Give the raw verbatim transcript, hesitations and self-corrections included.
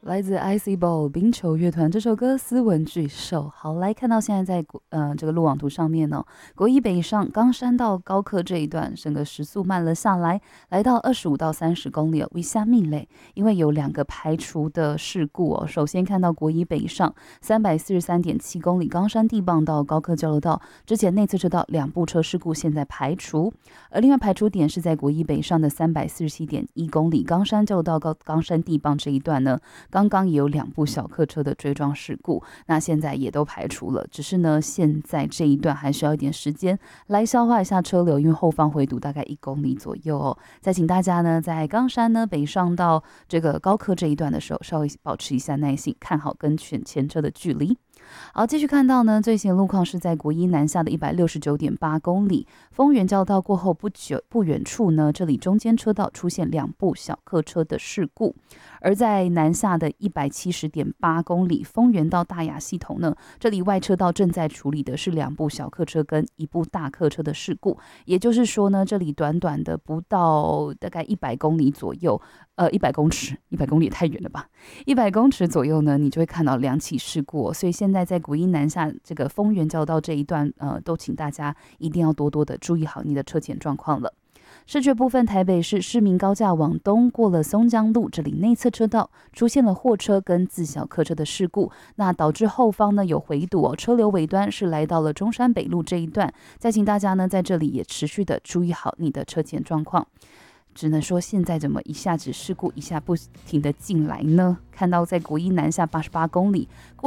来自 I C Ball 冰球乐团这首歌《斯文巨兽》。好，来看到现在在呃这个路网图上面呢、哦，国一北上冈山到高科这一段，整个时速慢了下来，来到二十五到三十公里哦。为虾米嘞？因为有两个排除的事故哦。首先看到国一北上三百四十三点七公里冈山地磅到高科交流道之前内侧车道两部车事故现在排除，而另外排除点是在国一北上的三百四十七点一公里冈山交流道到冈山地磅这一段呢。刚刚也有两部小客车的追撞事故，那现在也都排除了。只是呢，现在这一段还需要一点时间来消化一下车流，因为后方回堵大概一公里左右哦。再请大家呢，在冈山呢北上到这个高科这一段的时候，稍微保持一下耐性，看好跟前前车的距离。好，继续看到呢，最新路况是在国一南下的一百六十九点八公里，丰原交流道过后不久不远处呢，这里中间车道出现两部小客车的事故，而在南下的一百七十点八公里，丰原到大雅系统呢，这里外车道正在处理的是两部小客车跟一部大客车的事故，也就是说呢，这里短短的不到大概一百公里左右，呃，一百公尺，一百公里也太远了吧？一百公尺左右呢，你就会看到两起事故、哦，所以现在在国一南下这个丰原交流道这一段，呃，都请大家一定要多多的注意好你的车前状况了。视觉部分，台北市市民高架往东过了松江路，这里内侧车道出现了货车跟自小客车的事故，那导致后方呢有回堵哦，车流尾端是来到了中山北路这一段。再请大家呢在这里也持续的注意好你的车前状况。只能说现在怎么一下子事故一下不停的进来呢？看到在国一南下八十八公里。